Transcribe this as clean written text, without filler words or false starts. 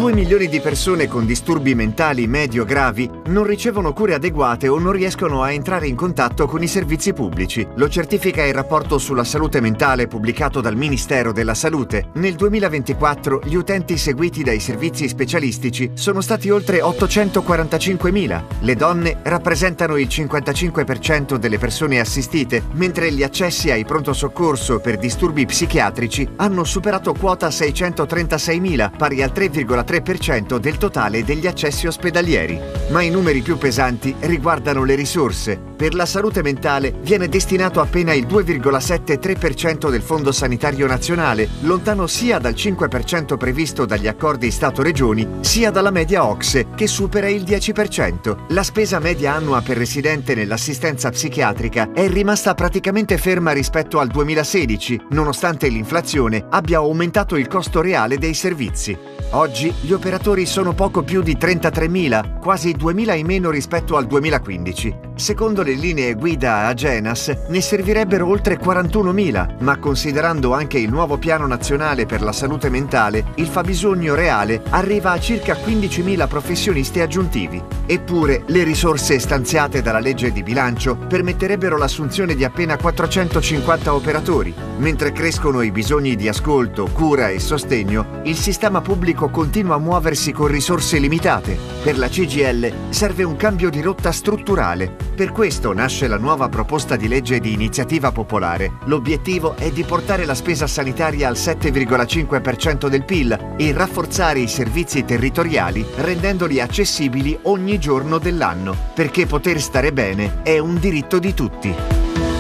2 milioni di persone con disturbi mentali medio-gravi non ricevono cure adeguate o non riescono a entrare in contatto con i servizi pubblici. Lo certifica il rapporto sulla salute mentale pubblicato dal Ministero della Salute. Nel 2024 gli utenti seguiti dai servizi specialistici sono stati oltre 845.000. Le donne rappresentano il 55% delle persone assistite, mentre gli accessi ai pronto soccorso per disturbi psichiatrici hanno superato quota 636.000, pari al 3,3% del totale degli accessi ospedalieri. Ma i numeri più pesanti riguardano le risorse. Per la salute mentale viene destinato appena il 2,73% del Fondo Sanitario Nazionale, lontano sia dal 5% previsto dagli accordi Stato-Regioni, sia dalla media OCSE, che supera il 10%. La spesa media annua per residente nell'assistenza psichiatrica è rimasta praticamente ferma rispetto al 2016, nonostante l'inflazione abbia aumentato il costo reale dei servizi. Oggi gli operatori sono poco più di 33.000, quasi 2.000 in meno rispetto al 2015. Secondo le linee guida Agenas ne servirebbero oltre 41.000, ma considerando anche il nuovo piano nazionale per la salute mentale, il fabbisogno reale arriva a circa 15.000 professionisti aggiuntivi. Eppure le risorse stanziate dalla legge di bilancio permetterebbero l'assunzione di appena 450 operatori. Mentre crescono i bisogni di ascolto, cura e sostegno, il sistema pubblico continua a muoversi con risorse limitate. Per la CGIL serve un cambio di rotta strutturale. Per questo nasce la nuova proposta di legge di iniziativa popolare. L'obiettivo è di portare la spesa sanitaria al 7,5% del PIL e rafforzare i servizi territoriali rendendoli accessibili ogni giorno dell'anno, perché poter stare bene è un diritto di tutti.